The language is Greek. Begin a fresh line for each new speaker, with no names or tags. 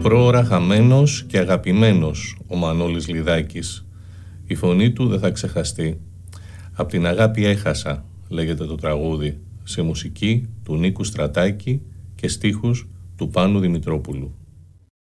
πρόωρα χαμένος και αγαπημένος ο Μανώλης Λιδάκης. Η φωνή του δεν θα ξεχαστεί. «Απ' την αγάπη έχασα», λέγεται το τραγούδι, σε μουσική του Νίκου Στρατάκη και στίχους του Πάνου Δημητρόπουλου.